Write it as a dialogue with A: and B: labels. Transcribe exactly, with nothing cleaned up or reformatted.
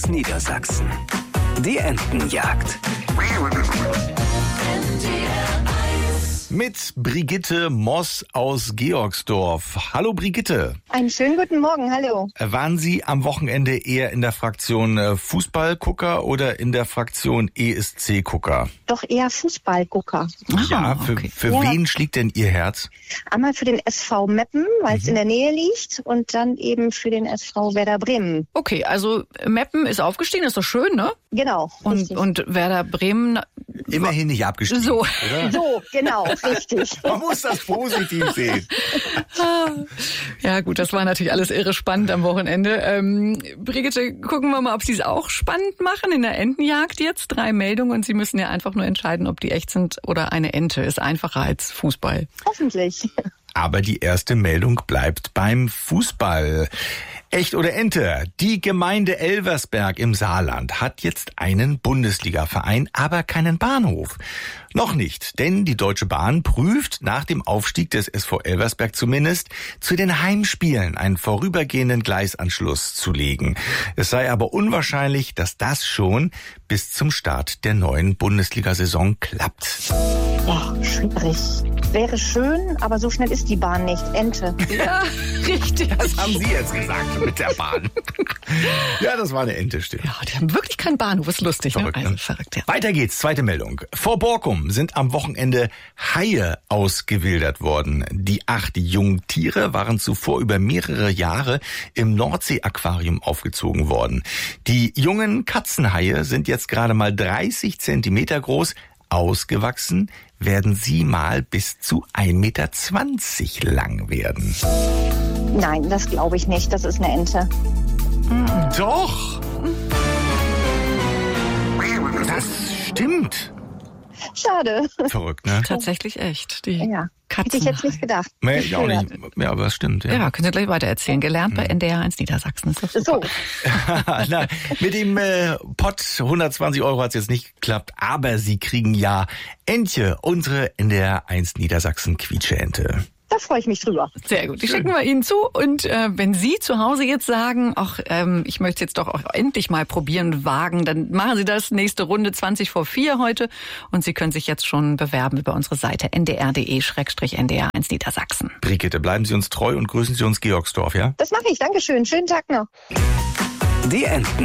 A: eins Niedersachsen. Die Entenjagd.
B: Mit Brigitte Moss aus Georgsdorf. Hallo Brigitte.
C: Einen schönen guten Morgen, hallo.
B: Waren Sie am Wochenende eher in der Fraktion Fußballgucker oder in der Fraktion E S C-Gucker?
C: Doch eher Fußballgucker.
B: Ja, für,
C: okay.
B: für
C: ja.
B: wen schlägt denn Ihr Herz?
C: Einmal für den S V Meppen, weil es mhm. in der Nähe liegt, und dann eben für den S V Werder Bremen.
D: Okay, also Meppen ist aufgestiegen, ist doch schön, ne?
C: Genau.
D: Und, und Werder Bremen...
B: Immerhin nicht abgestiegen,
D: so.
B: oder?
C: So, genau, richtig.
B: Man muss das positiv sehen.
D: Ja gut, das war natürlich alles irre spannend am Wochenende. Ähm, Brigitte, gucken wir mal, ob Sie es auch spannend machen in der Entenjagd jetzt. Drei Meldungen und Sie müssen ja einfach nur entscheiden, ob die echt sind oder eine Ente. Ist einfacher als Fußball.
C: Hoffentlich.
B: Aber die erste Meldung bleibt beim Fußball. Echt oder Ente? Die Gemeinde Elversberg im Saarland hat jetzt einen Bundesligaverein, aber keinen Bahnhof. Noch nicht, denn die Deutsche Bahn prüft nach dem Aufstieg des S V Elversberg zumindest zu den Heimspielen einen vorübergehenden Gleisanschluss zu legen. Es sei aber unwahrscheinlich, dass das schon bis zum Start der neuen Bundesliga-Saison klappt.
C: Ja, schwierig. Wäre schön, aber so schnell ist die Bahn nicht. Ente.
D: Ja, richtig.
B: Das haben Sie jetzt gesagt mit der Bahn. Ja, das war eine Ente, stimmt.
D: Ja, die haben wirklich keinen Bahnhof, ist lustig.
B: Verrückt,
D: ne?
B: ne?
D: Also, verrückt, ja.
B: Weiter geht's, zweite Meldung. Vor Borkum sind am Wochenende Haie ausgewildert worden. Die acht Jungtiere waren zuvor über mehrere Jahre im Nordsee-Aquarium aufgezogen worden. Die jungen Katzenhaie sind jetzt gerade mal dreißig Zentimeter groß. Ausgewachsen werden sie mal bis zu ein Meter zwanzig lang werden.
C: Nein, das glaube ich nicht. Das ist eine Ente.
B: Doch! Das stimmt.
C: Schade.
B: Verrückt, ne?
D: Tatsächlich echt. Die
C: Ja,
D: Katzen.
C: hätte ich jetzt nicht gedacht.
B: Nee, ich auch nicht. Ja, aber das stimmt. Ja,
D: Ja, können Sie gleich weiter erzählen. Gelernt bei N D R eins Niedersachsen. Ist doch super.
C: So,
B: Na, mit dem äh, Pott hundertzwanzig Euro hat es jetzt nicht geklappt, aber Sie kriegen ja Entje, unsere N D R eins Niedersachsen Quietsche-Ente.
C: da freue ich mich drüber.
D: Sehr gut, die schicken wir Ihnen zu. Und äh, wenn Sie zu Hause jetzt sagen, ach, ähm, ich möchte jetzt doch auch endlich mal probieren und wagen, dann machen Sie das. Nächste Runde zwanzig vor vier heute. Und Sie können sich jetzt schon bewerben über unsere Seite n d r punkt d e slash n d r eins Niedersachsen.
B: Brigitte, bleiben Sie uns treu und grüßen Sie uns Georgsdorf, ja?
C: Das mache ich. Dankeschön. Schönen Tag noch.
A: Die Enten.